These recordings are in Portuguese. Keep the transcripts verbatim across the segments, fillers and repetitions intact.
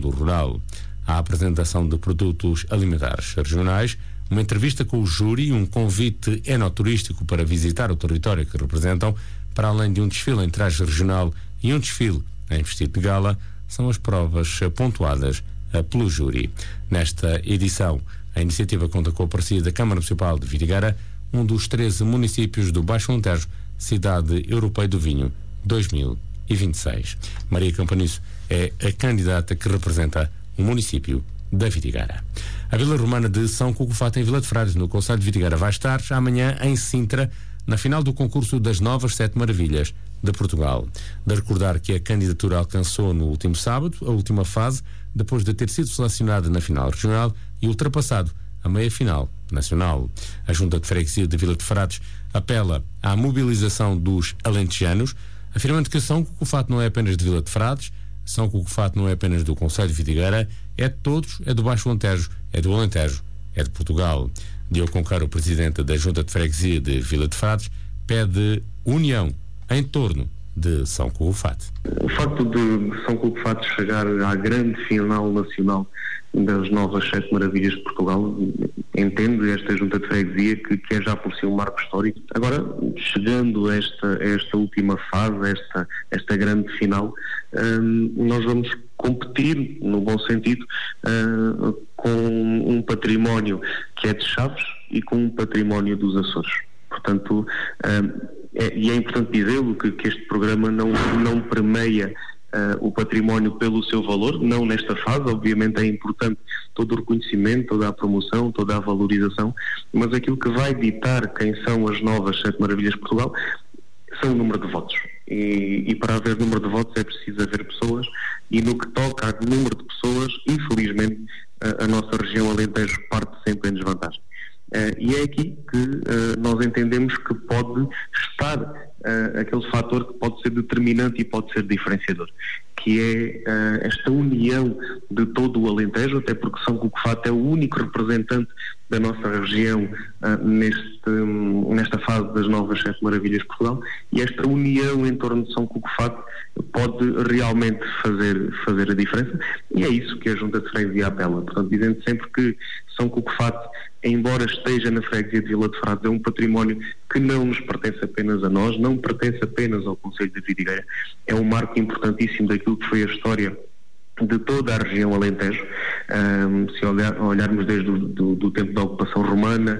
mundo rural. A apresentação de produtos alimentares regionais, uma entrevista com o júri e um convite enoturístico para visitar o território que representam, para além de um desfile em traje regional e um desfile em vestido de gala, são as provas pontuadas pelo júri. Nesta edição, a iniciativa conta com a parceria da Câmara Municipal de Vidigueira, um dos treze municípios do Baixo Alentejo, Cidade Europeia do Vinho dois mil e vinte e seis. Maria Campaniço é a candidata que representa o município da Vidigueira. A Vila Romana de São Cucufato, em Vila de Frades, no concelho de Vidigueira, vai estar amanhã em Sintra, na final do concurso das Novas Sete Maravilhas de Portugal. De recordar que a candidatura alcançou no último sábado a última fase, depois de ter sido selecionada na final regional e ultrapassado a meia-final nacional. A Junta de Freguesia de Vila de Frades apela à mobilização dos alentejanos, afirmando que São Cucufato não é apenas de Vila de Frades, São Cucufato não é apenas do concelho de Vidigueira, é de todos, é do Baixo Alentejo, é do Alentejo, é de Portugal. Diogo Concar, o presidente da Junta de Freguesia de Vila de Frades, pede união em torno de São Cucufato. O facto de São Cucufato chegar à grande final nacional das Novas Sete Maravilhas de Portugal, entende esta Junta de Freguesia que, que é já por si um marco histórico. Agora, chegando a esta, a esta última fase, a esta, esta grande final, hum, nós vamos competir, no bom sentido, hum, com um património que é de Chaves e com um património dos Açores. Portanto, hum, é, e é importante dizê-lo que, que este programa não, não permeia Uh, o património pelo seu valor, não nesta fase. Obviamente é importante todo o reconhecimento, toda a promoção, toda a valorização, mas aquilo que vai ditar quem são as novas Sete Maravilhas de Portugal são o número de votos. E, e para haver número de votos é preciso haver pessoas, e no que toca ao número de pessoas, infelizmente, a, a nossa região Alentejo parte sempre em desvantagem. Uh, e é aqui que uh, nós entendemos que pode estar uh, aquele fator que pode ser determinante e pode ser diferenciador, que é uh, esta união de todo o Alentejo, até porque São Cucufato é o único representante da nossa região uh, neste, um, nesta fase das Novas Sete Maravilhas de Portugal, e esta união em torno de São Cucufato pode realmente fazer, fazer a diferença, e é isso que a Junta de Freguesia apela. Portanto, dizendo sempre que São Cucufato, embora esteja na freguesia de Vila de Frades, é um património que não nos pertence apenas a nós, não pertence apenas ao concelho de Vidigueira, é um marco importantíssimo daquilo que foi a história de toda a região Alentejo. Um, se olhar, olharmos desde o do, do tempo da ocupação romana,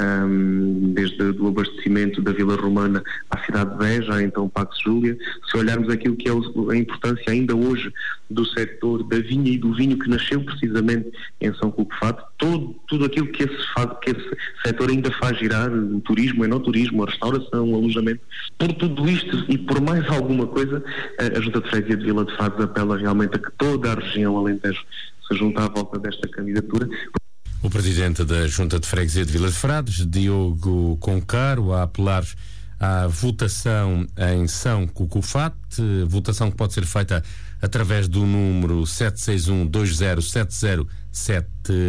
um, desde o abastecimento da Vila Romana à cidade de Beja, então Pax Júlia, se olharmos aquilo que é a importância ainda hoje do setor da vinha e do vinho, que nasceu precisamente em São Cucufato, todo, tudo aquilo que esse, que esse setor ainda faz girar, o turismo, o enoturismo, a restauração, o alojamento, por tudo isto e por mais alguma coisa, a Junta de Freguesia de Vila de Frades apela realmente a que toda a região Alentejo se junta à volta desta candidatura. O presidente da Junta de Freguesia de Vila de Frades, Diogo Concaro, a apelar à votação em São Cucufato, votação que pode ser feita através do número sete seis um, dois zero sete zero sete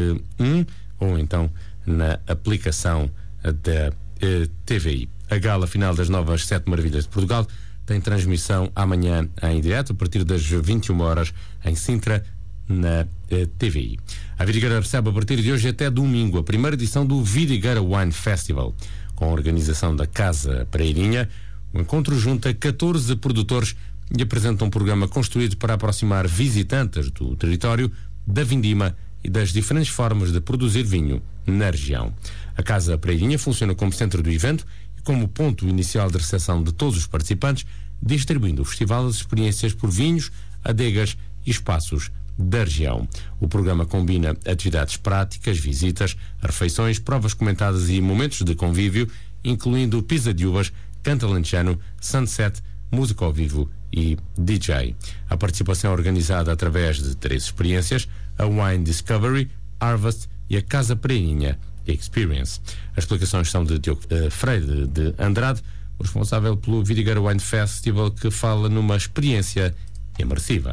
um ou então na aplicação da eh, T V I. A gala final das Novas Sete Maravilhas de Portugal tem transmissão amanhã em direto a partir das vinte e uma horas em Sintra, na eh, T V I. A Vidigueira recebe a partir de hoje até domingo a primeira edição do Vidigueira Wine Festival. Com a organização da Casa Praeirinha, o encontro junta catorze produtores e apresenta um programa construído para aproximar visitantes do território, da vindima e das diferentes formas de produzir vinho na região. A Casa Praeirinha funciona como centro do evento e como ponto inicial de recepção de todos os participantes, distribuindo o festival as experiências por vinhos, adegas e espaços da região. O programa combina atividades práticas, visitas, refeições, provas comentadas e momentos de convívio, incluindo pisa de uvas, canto alentejano, sunset, música ao vivo e D J. A participação é organizada através de três experiências: a Wine Discovery, Harvest e a Casa Praeirinha Experience. As explicações são de Diogo uh, Freire de Andrade, o responsável pelo Vidigueira Wine Festival, que fala numa experiência imersiva.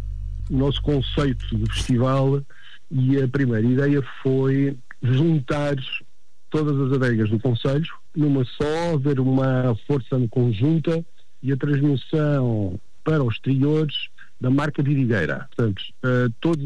O nosso conceito de festival, e a primeira ideia foi juntar todas as adegas do concelho numa só, haver uma força conjunta e a transmissão para os exteriores da marca Vidigueira. Portanto, uh, todos